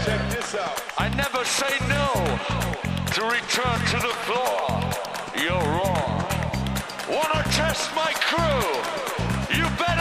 I never say no to return to the floor. You're wrong. Wanna test my crew? You bet